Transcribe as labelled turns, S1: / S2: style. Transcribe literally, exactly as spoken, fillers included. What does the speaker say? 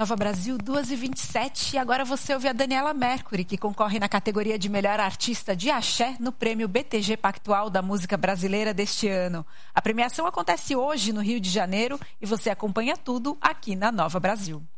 S1: Nova Brasil, duas e vinte e sete. E agora você ouve a Daniela Mercury, que concorre na categoria de melhor artista de axé no prêmio B T G Pactual da Música Brasileira deste ano. A premiação acontece hoje no Rio de Janeiro e você acompanha tudo aqui na Nova Brasil.